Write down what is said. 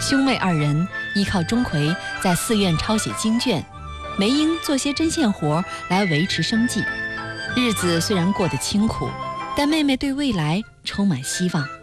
兄妹二人依靠钟馗在寺院抄写经卷，梅英做些针线活来维持生计。日子虽然过得清苦，但妹妹对未来充满希望。